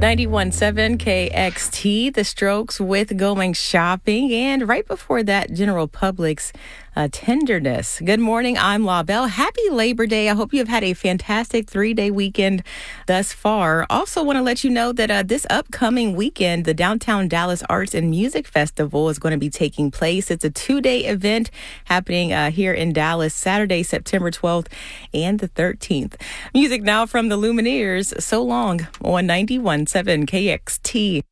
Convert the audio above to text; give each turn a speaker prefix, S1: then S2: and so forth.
S1: 91.7 KXT, The Strokes with Going Shopping. And right before that, General Public's Tenderness. Good morning. I'm La Belle. Happy Labor Day. I hope you have had a fantastic 3-day weekend thus far. Also want to let you know that this upcoming weekend, the Downtown Dallas Arts and Music Festival is going to be taking place. It's a 2-day event happening here in Dallas, Saturday, September 12th and the 13th. Music now from the Lumineers. So long on 91.7 KXT.